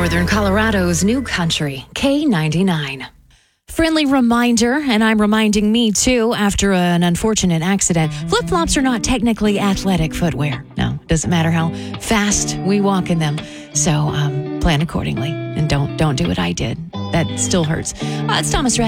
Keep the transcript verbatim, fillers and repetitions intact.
Northern Colorado's new country, K ninety-nine. Friendly reminder, and I'm reminding me too, after an unfortunate accident, flip-flops are not technically athletic footwear. No, doesn't matter how fast we walk in them. So um, plan accordingly and don't don't do what I did. That still hurts. Uh, it's Thomas Red.